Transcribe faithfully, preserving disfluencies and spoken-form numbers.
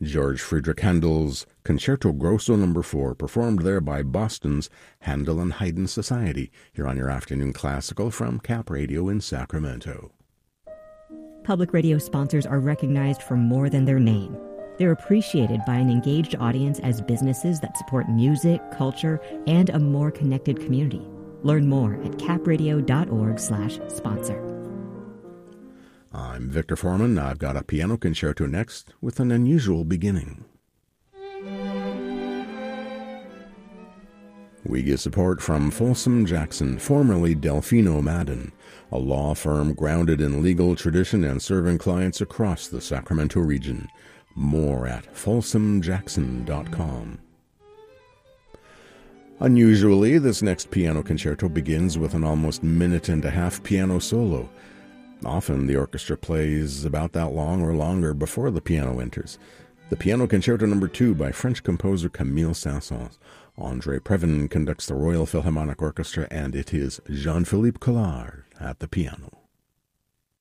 George Friedrich Handel's Concerto Grosso Number four, performed there by Boston's Handel and Haydn Society, here on your Afternoon Classical from Cap Radio in Sacramento. Public radio sponsors are recognized for more than their name. They're appreciated by an engaged audience as businesses that support music, culture, and a more connected community. Learn more at capradio.org slash sponsor. I'm Victor Foreman. I've got a piano concerto next with an unusual beginning. We get support from Folsom Jackson, formerly Delfino Madden, a law firm grounded in legal tradition and serving clients across the Sacramento region. More at folsom jackson dot com. Unusually, this next piano concerto begins with an almost minute and a half piano solo. Often the orchestra plays about that long or longer before the piano enters. The Piano Concerto Number two by French composer Camille Saint-Saëns. André Previn conducts the Royal Philharmonic Orchestra, and it is Jean-Philippe Collard at the piano.